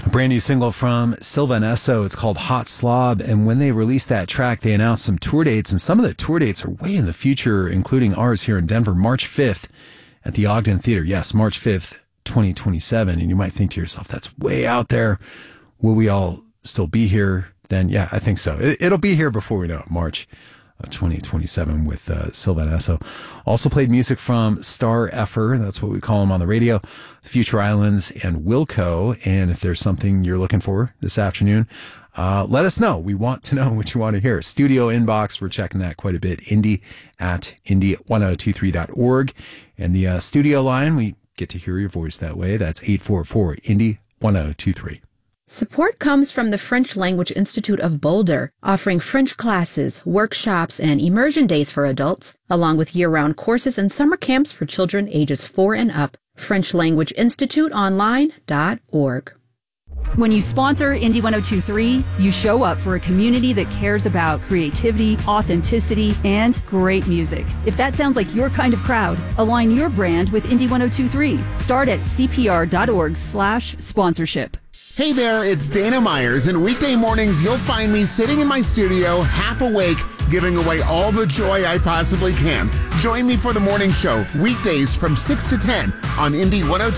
Brand new single from Sylvan Esso. It's called Hot Slob. And when they released that track, they announced some tour dates. And some of the tour dates are way in the future, including ours here in Denver, March 5th at the Ogden Theater. Yes, March 5th, 2027. And you might think to yourself, that's way out there. Will we all still be here then? Yeah, I think so. It'll be here before we know it, March of 2027 with Sylvan Esso. Also played music from Star Effer, that's what we call him on the radio, Future Islands, and Wilco. And if there's something you're looking for this afternoon, let us know. We want to know what you want to hear. Studio inbox, we're checking that quite a bit. Indy at indy1023.org. And the studio line, we get to hear your voice that way. That's 844-INDY-1023. Support comes from the French Language Institute of Boulder, offering French classes, workshops, and immersion days for adults, along with year-round courses and summer camps for children ages 4 and up. FrenchLanguageInstituteOnline.org. When you sponsor Indy 1023, you show up for a community that cares about creativity, authenticity, and great music. If that sounds like your kind of crowd, align your brand with Indy 1023. Start at cpr.org/sponsorship. Hey there, it's Dana Myers, and weekday mornings you'll find me sitting in my studio, half awake, giving away all the joy I possibly can. Join me for the morning show, weekdays from 6 to 10 on Indy 1023.